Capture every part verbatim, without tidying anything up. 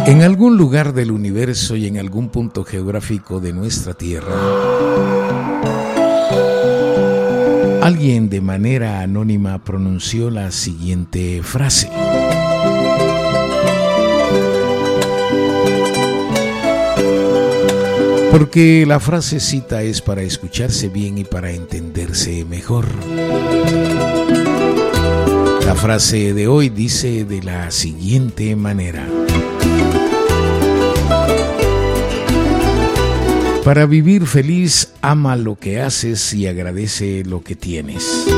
En algún lugar del universo y en algún punto geográfico de nuestra Tierra, alguien de manera anónima pronunció la siguiente frase. Porque la frasecita es para escucharse bien y para entenderse mejor. La frase de hoy dice de la siguiente manera: para vivir feliz, ama lo que haces y agradece lo que tienes.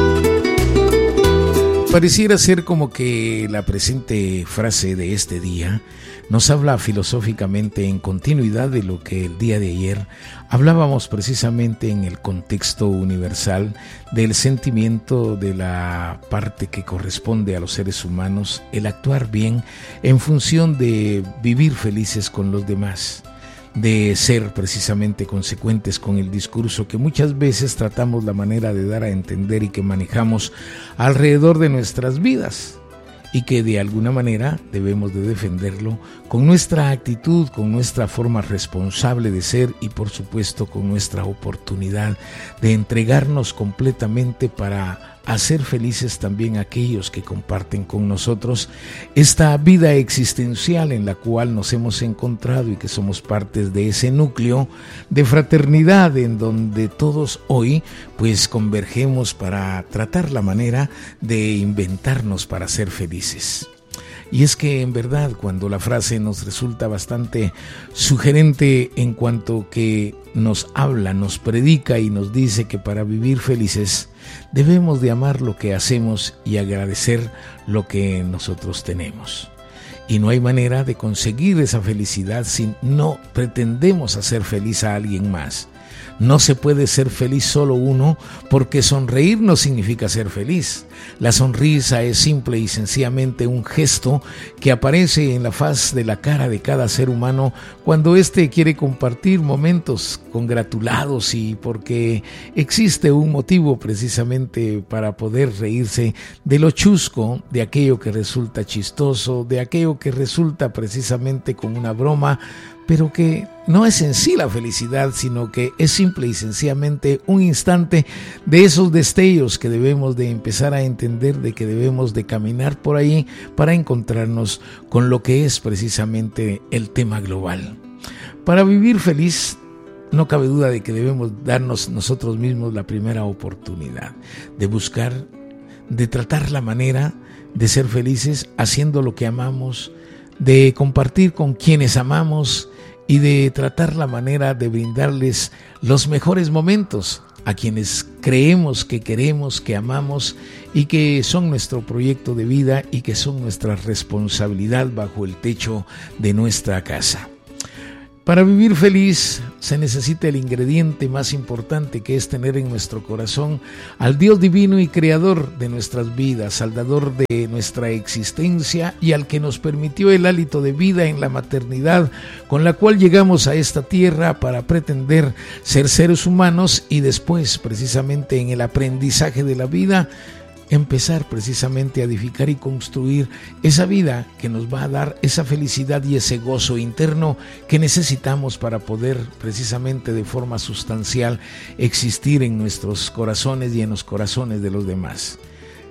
Pareciera ser como que la presente frase de este día nos habla filosóficamente en continuidad de lo que el día de ayer hablábamos precisamente en el contexto universal del sentimiento de la parte que corresponde a los seres humanos, el actuar bien en función de vivir felices con los demás, de ser precisamente consecuentes con el discurso que muchas veces tratamos la manera de dar a entender y que manejamos alrededor de nuestras vidas, y que de alguna manera debemos de defenderlo con nuestra actitud, con nuestra forma responsable de ser y por supuesto con nuestra oportunidad de entregarnos completamente para hacer felices también a aquellos que comparten con nosotros esta vida existencial en la cual nos hemos encontrado y que somos partes de ese núcleo de fraternidad en donde todos hoy pues convergemos para tratar la manera de inventarnos para ser felices. Y es que en verdad cuando la frase nos resulta bastante sugerente en cuanto que nos habla, nos predica y nos dice que para vivir felices debemos de amar lo que hacemos y agradecer lo que nosotros tenemos. Y no hay manera de conseguir esa felicidad si no pretendemos hacer feliz a alguien más. No se puede ser feliz solo uno, porque sonreír no significa ser feliz. La sonrisa es simple y sencillamente un gesto que aparece en la faz de la cara de cada ser humano cuando éste quiere compartir momentos congratulados y porque existe un motivo precisamente para poder reírse de lo chusco, de aquello que resulta chistoso, de aquello que resulta precisamente con una broma, pero que no es en sí la felicidad, sino que es simple y sencillamente un instante de esos destellos que debemos de empezar a entender, de que debemos de caminar por ahí para encontrarnos con lo que es precisamente el tema global. Para vivir feliz, no cabe duda de que debemos darnos nosotros mismos la primera oportunidad de buscar, de tratar la manera de ser felices haciendo lo que amamos, de compartir con quienes amamos y de tratar la manera de brindarles los mejores momentos a quienes creemos que queremos, que amamos y que son nuestro proyecto de vida y que son nuestra responsabilidad bajo el techo de nuestra casa. Para vivir feliz se necesita el ingrediente más importante, que es tener en nuestro corazón al Dios divino y creador de nuestras vidas, salvador de nuestra existencia y al que nos permitió el hálito de vida en la maternidad con la cual llegamos a esta tierra para pretender ser seres humanos y después precisamente en el aprendizaje de la vida empezar precisamente a edificar y construir esa vida que nos va a dar esa felicidad y ese gozo interno que necesitamos para poder precisamente de forma sustancial existir en nuestros corazones y en los corazones de los demás.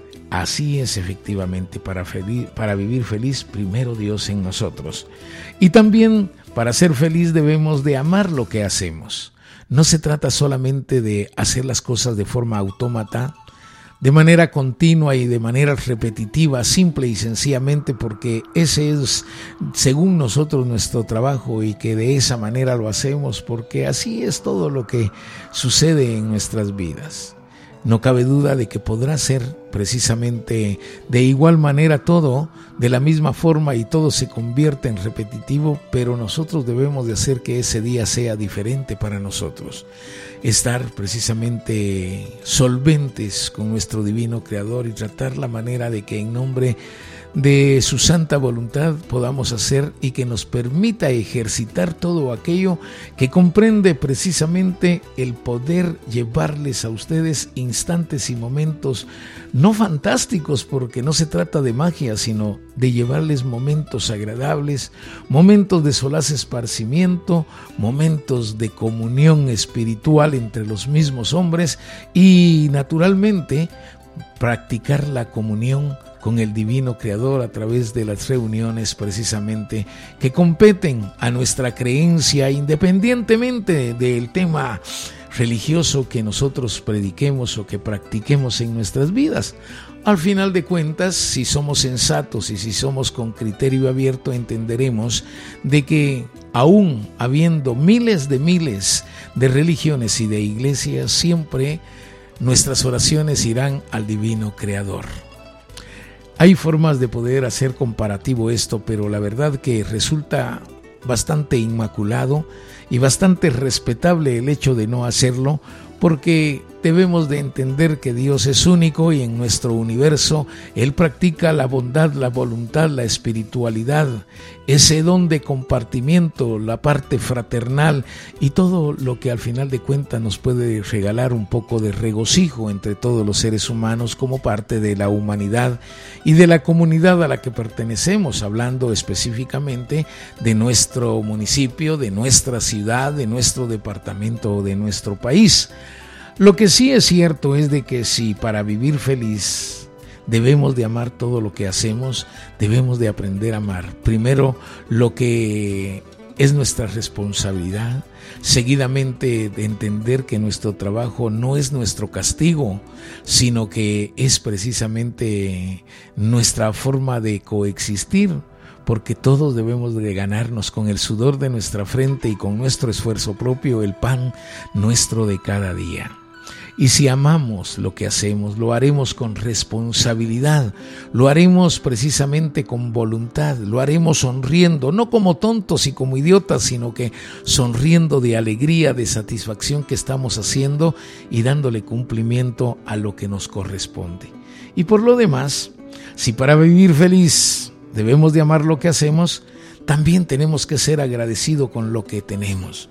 Así es efectivamente, para, feliz, para vivir feliz, primero Dios en nosotros. Y también para ser feliz debemos de amar lo que hacemos. No se trata solamente de hacer las cosas de forma autómata, de manera continua y de manera repetitiva, simple y sencillamente porque ese es, según nosotros, nuestro trabajo y que de esa manera lo hacemos porque así es todo lo que sucede en nuestras vidas. No cabe duda de que podrá ser precisamente de igual manera todo, de la misma forma y todo se convierte en repetitivo, pero nosotros debemos de hacer que ese día sea diferente para nosotros. Estar precisamente solventes con nuestro divino creador y tratar la manera de que en nombre de su santa voluntad podamos hacer y que nos permita ejercitar todo aquello que comprende precisamente el poder llevarles a ustedes instantes y momentos no fantásticos, porque no se trata de magia, sino de llevarles momentos agradables, momentos de solaz esparcimiento, momentos de comunión espiritual entre los mismos hombres y naturalmente practicar la comunión con el divino creador a través de las reuniones precisamente que competen a nuestra creencia, independientemente del tema religioso que nosotros prediquemos o que practiquemos en nuestras vidas. Al final de cuentas, si somos sensatos y si somos con criterio abierto, entenderemos de que aún habiendo miles de miles de religiones y de iglesias, siempre nuestras oraciones irán al divino creador. Hay formas de poder hacer comparativo esto, pero la verdad que resulta bastante inmaculado y bastante respetable el hecho de no hacerlo, porque debemos de entender que Dios es único y en nuestro universo Él practica la bondad, la voluntad, la espiritualidad, ese don de compartimiento, la parte fraternal y todo lo que al final de cuentas nos puede regalar un poco de regocijo entre todos los seres humanos como parte de la humanidad y de la comunidad a la que pertenecemos, hablando específicamente de nuestro municipio, de nuestra ciudad, de nuestro departamento o de nuestro país. Lo que sí es cierto es de que si para vivir feliz debemos de amar todo lo que hacemos, debemos de aprender a amar primero lo que es nuestra responsabilidad, seguidamente de entender que nuestro trabajo no es nuestro castigo, sino que es precisamente nuestra forma de coexistir, porque todos debemos de ganarnos con el sudor de nuestra frente y con nuestro esfuerzo propio el pan nuestro de cada día. Y si amamos lo que hacemos, lo haremos con responsabilidad, lo haremos precisamente con voluntad, lo haremos sonriendo, no como tontos y como idiotas, sino que sonriendo de alegría, de satisfacción que estamos haciendo y dándole cumplimiento a lo que nos corresponde. Y por lo demás, si para vivir feliz debemos de amar lo que hacemos, también tenemos que ser agradecidos con lo que tenemos.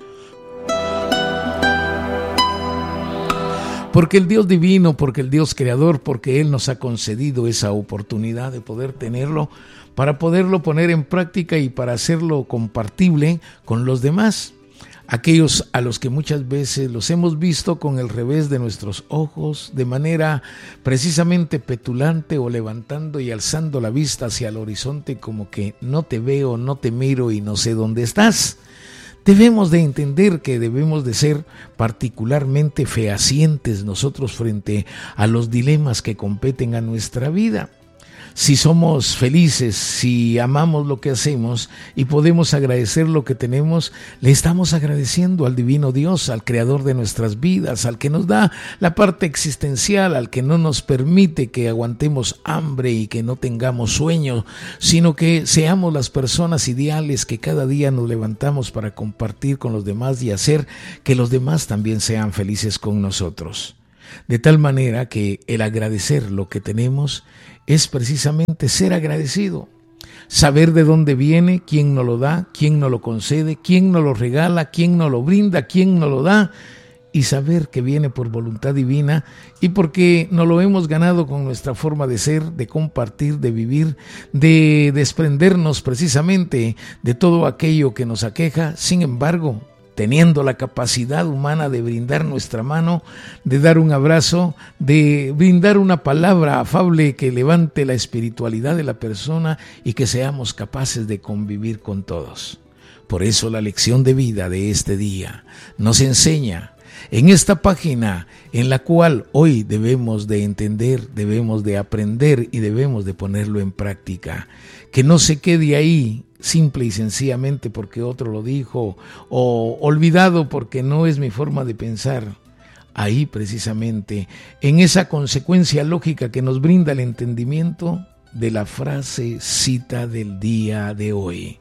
Porque el Dios divino, porque el Dios creador, porque Él nos ha concedido esa oportunidad de poder tenerlo, para poderlo poner en práctica y para hacerlo compartible con los demás. Aquellos a los que muchas veces los hemos visto con el revés de nuestros ojos, de manera precisamente petulante o levantando y alzando la vista hacia el horizonte como que no te veo, no te miro y no sé dónde estás. Debemos de entender que debemos de ser particularmente fehacientes nosotros frente a los dilemas que competen a nuestra vida. Si somos felices, si amamos lo que hacemos y podemos agradecer lo que tenemos, le estamos agradeciendo al divino Dios, al creador de nuestras vidas, al que nos da la parte existencial, al que no nos permite que aguantemos hambre y que no tengamos sueño, sino que seamos las personas ideales que cada día nos levantamos para compartir con los demás y hacer que los demás también sean felices con nosotros. De tal manera que el agradecer lo que tenemos es precisamente ser agradecido, saber de dónde viene, quién nos lo da, quién nos lo concede, quién nos lo regala, quién nos lo brinda, quién nos lo da, y saber que viene por voluntad divina y porque nos lo hemos ganado con nuestra forma de ser, de compartir, de vivir, de desprendernos precisamente de todo aquello que nos aqueja. Sin embargo, teniendo la capacidad humana de brindar nuestra mano, de dar un abrazo, de brindar una palabra afable que levante la espiritualidad de la persona y que seamos capaces de convivir con todos. Por eso la lección de vida de este día nos enseña en esta página en la cual hoy debemos de entender, debemos de aprender y debemos de ponerlo en práctica, que no se quede ahí simple y sencillamente porque otro lo dijo o olvidado porque no es mi forma de pensar. Ahí precisamente, en esa consecuencia lógica que nos brinda el entendimiento de la frase cita del día de hoy.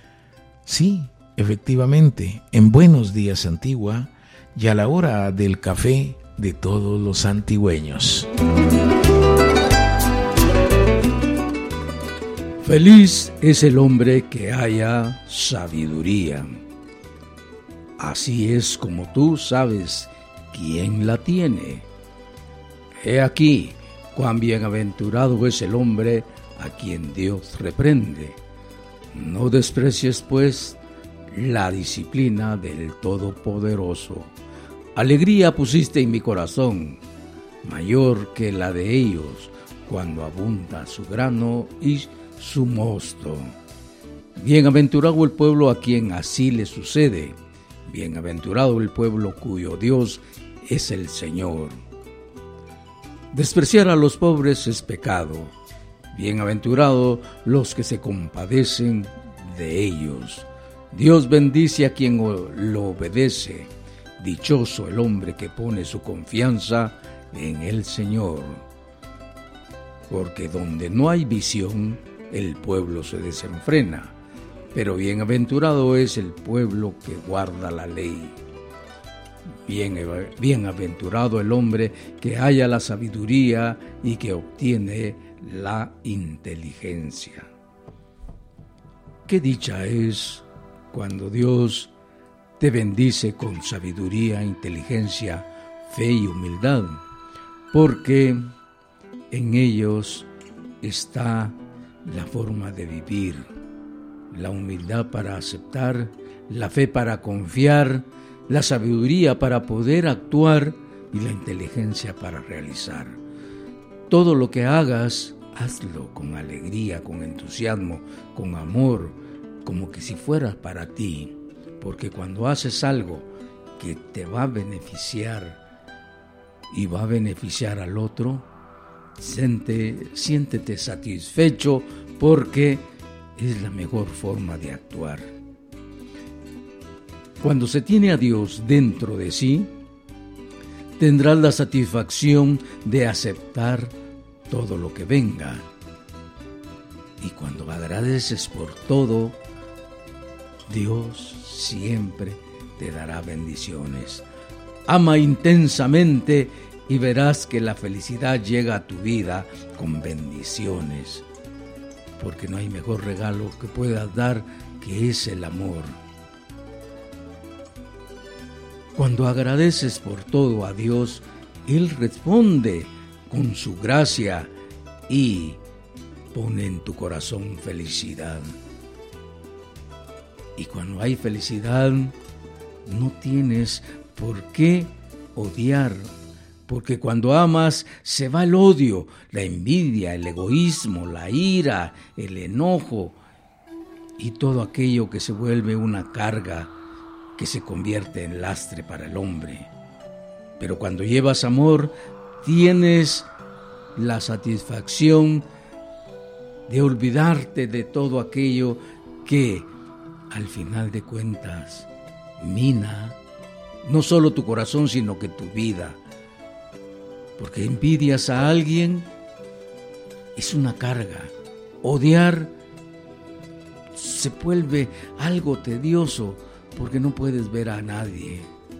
Sí, efectivamente, en Buenos Días Antigua y a la hora del café de todos los antigüeños. Feliz es el hombre que haya sabiduría. Así es como tú sabes quién la tiene. He aquí cuán bienaventurado es el hombre a quien Dios reprende. No desprecies, pues, la disciplina del Todopoderoso. Alegría pusiste en mi corazón, mayor que la de ellos, cuando abunda su grano y su mosto. Bienaventurado el pueblo a quien así le sucede. Bienaventurado el pueblo cuyo Dios es el Señor. Despreciar a los pobres es pecado. Bienaventurado los que se compadecen de ellos. Dios bendice a quien lo obedece. Dichoso el hombre que pone su confianza en el Señor. Porque donde no hay visión, el pueblo se desenfrena. Pero bienaventurado es el pueblo que guarda la ley. Bien, bienaventurado el hombre que halla la sabiduría y que obtiene la inteligencia. Qué dicha es cuando Dios te bendice con sabiduría, inteligencia, fe y humildad, porque en ellos está la forma de vivir, la humildad para aceptar, la fe para confiar, la sabiduría para poder actuar y la inteligencia para realizar. Todo lo que hagas, hazlo con alegría, con entusiasmo, con amor, como que si fuera para ti, porque cuando haces algo que te va a beneficiar y va a beneficiar al otro, siente, siéntete satisfecho porque es la mejor forma de actuar. Cuando se tiene a Dios dentro de sí, tendrás la satisfacción de aceptar todo lo que venga. Y cuando agradeces por todo, Dios siempre te dará bendiciones. Ama intensamente y verás que la felicidad llega a tu vida con bendiciones. Porque no hay mejor regalo que puedas dar que es el amor. Cuando agradeces por todo a Dios, Él responde con su gracia y pone en tu corazón felicidad. Y cuando hay felicidad, no tienes por qué odiar, porque cuando amas se va el odio, la envidia, el egoísmo, la ira, el enojo y todo aquello que se vuelve una carga que se convierte en lastre para el hombre. Pero cuando llevas amor, tienes la satisfacción de olvidarte de todo aquello que, al final de cuentas, mina no solo tu corazón, sino que tu vida. Porque envidias a alguien es una carga. Odiar se vuelve algo tedioso, porque no puedes ver a nadie.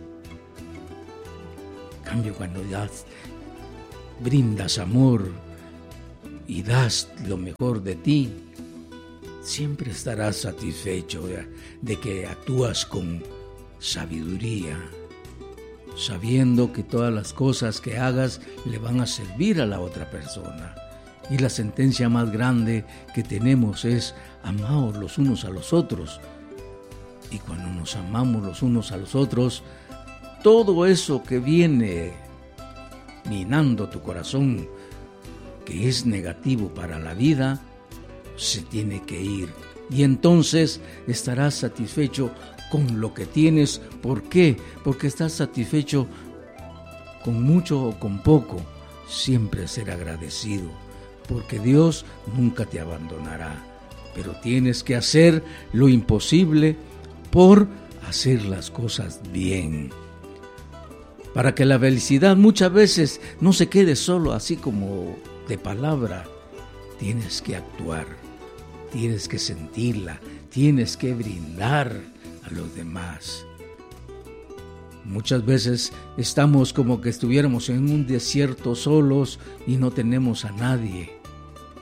En cambio, cuando das, brindas amor y das lo mejor de ti, siempre estarás satisfecho de, de que actúas con sabiduría, sabiendo que todas las cosas que hagas le van a servir a la otra persona. Y la sentencia más grande que tenemos es: amaos los unos a los otros. Y cuando nos amamos los unos a los otros, todo eso que viene minando tu corazón, que es negativo para la vida, se tiene que ir. Y entonces estarás satisfecho con lo que tienes. ¿Por qué? Porque estás satisfecho con mucho o con poco. Siempre ser agradecido, porque Dios nunca te abandonará. Pero tienes que hacer lo imposible por hacer las cosas bien. Para que la felicidad muchas veces no se quede solo así como de palabra. Tienes que actuar, tienes que sentirla, tienes que brindar a los demás. Muchas veces estamos como que estuviéramos en un desierto solos y no tenemos a nadie.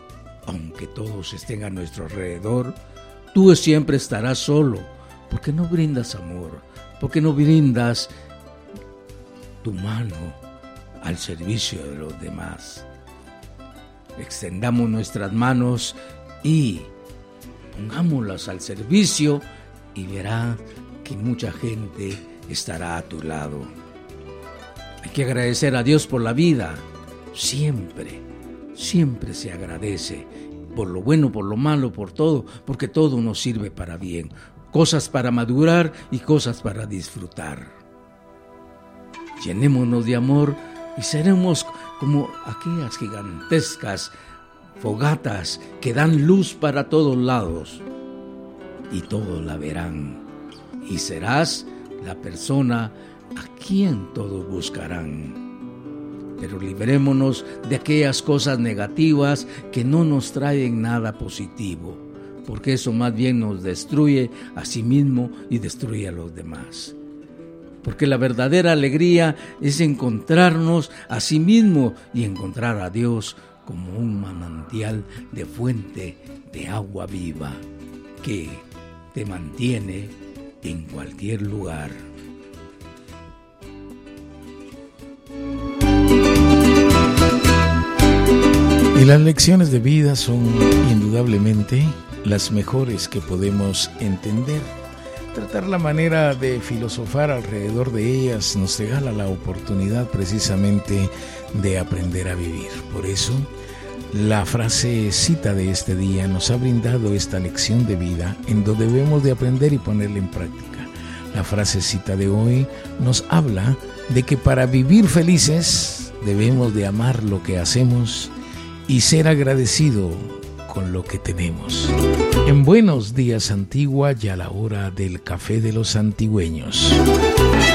aunque todos estén a nuestro alrededor, tú siempre estarás solo, porque no brindas amor, porque no brindas tu mano al servicio de los demás. Extendamos nuestras manos y pongámoslas al servicio y verás que mucha gente estará a tu lado. Hay que agradecer a Dios por la vida. Siempre, siempre se agradece. Por lo bueno, por lo malo, por todo, porque todo nos sirve para bien. Cosas para madurar y cosas para disfrutar. Llenémonos de amor y seremos como aquellas gigantescas fogatas que dan luz para todos lados. Y todos la verán. Y serás la persona a quien todos buscarán. Pero liberémonos de aquellas cosas negativas que no nos traen nada positivo, porque eso más bien nos destruye a sí mismo y destruye a los demás. Porque la verdadera alegría es encontrarnos a sí mismo y encontrar a Dios como un manantial de fuente de agua viva que te mantiene en cualquier lugar. Y las lecciones de vida son indudablemente las mejores que podemos entender. Tratar la manera de filosofar alrededor de ellas nos regala la oportunidad precisamente de aprender a vivir. Por eso, la frase cita de este día nos ha brindado esta lección de vida en donde debemos de aprender y ponerla en práctica. La frase cita de hoy nos habla de que para vivir felices debemos de amar lo que hacemos y ser agradecido con lo que tenemos. En Buenos Días Antigua, ya la hora del café de los antigüeños.